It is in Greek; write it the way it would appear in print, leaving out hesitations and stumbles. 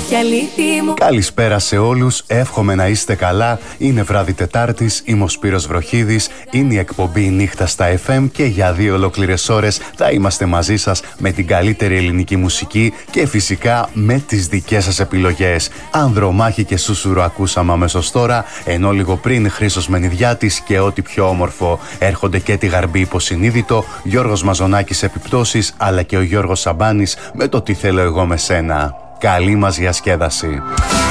Καλησπέρα σε όλους, εύχομαι να είστε καλά. Είναι βράδυ Τετάρτης, είμαι ο Σπύρος Βροχίδης. Είναι η εκπομπή Νύχτα στα FM και για 2 ολόκληρες ώρες θα είμαστε μαζί σας με την καλύτερη ελληνική μουσική και φυσικά με τις δικές σας επιλογές. Ανδρομάχη και Σούσουρο ακούσαμε αμέσως τώρα, ενώ λίγο πριν Χρήστος Μενιδιάτης και ό,τι πιο όμορφο. Έρχονται και τη Γαρμπή Υποσυνείδητο, Γιώργος Μαζονάκης Επιπτώσεις, αλλά και ο Γιώργος Σαμπάνης με το Τι θέλω εγώ με σένα. Καλή μας διασκέδαση.